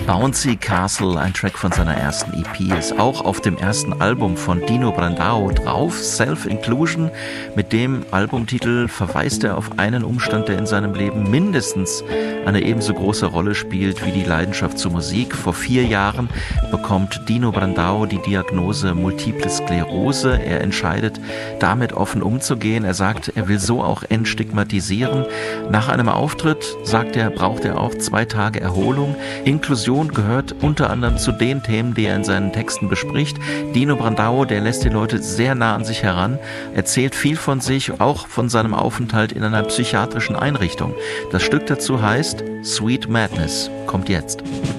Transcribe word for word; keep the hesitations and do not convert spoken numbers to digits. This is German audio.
Bouncy Castle, ein Track von seiner ersten E P, ist auch auf dem ersten Album von Dino Brandao drauf, Self-Inclusion. Mit dem Albumtitel verweist er auf einen Umstand, der in seinem Leben mindestens eine ebenso große Rolle spielt wie die Leidenschaft zur Musik. Vor vier Jahren bekommt Dino Brandao die Diagnose Multiple Sklerose. Er entscheidet, damit offen umzugehen. Er sagt, er will so auch entstigmatisieren. Nach einem Auftritt, sagt er, braucht er auch zwei Tage Erholung. Inklusion gehört unter anderem zu den Themen, die er in seinen Texten bespricht. Dino Brandao, der lässt die Leute sehr nah an sich heran, erzählt viel von sich, auch von seinem Aufenthalt in einer psychiatrischen Einrichtung. Das Stück dazu heißt Sweet Madness, kommt jetzt.